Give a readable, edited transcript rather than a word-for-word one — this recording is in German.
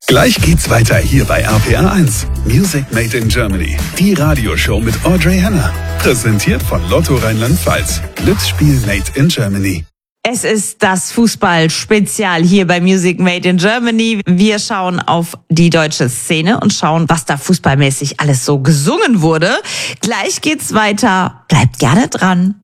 Gleich geht's weiter hier bei RPR 1. Music Made in Germany. Die Radioshow mit Audrey Henner. Präsentiert von Lotto Rheinland-Pfalz. Glücksspiel Made in Germany. Es ist das Fußball-Spezial hier bei Music Made in Germany. Wir schauen auf die deutsche Szene und schauen, was da fußballmäßig alles so gesungen wurde. Gleich geht's weiter. Bleibt gerne dran.